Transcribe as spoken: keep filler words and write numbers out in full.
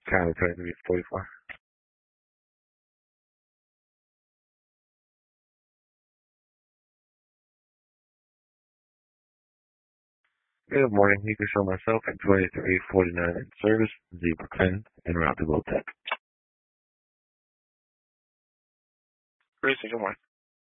County twenty-three forty-four. Good morning. You can show myself at twenty-three forty-nine in service, Zebra ten, and route to Low Tech. Gracie, good morning.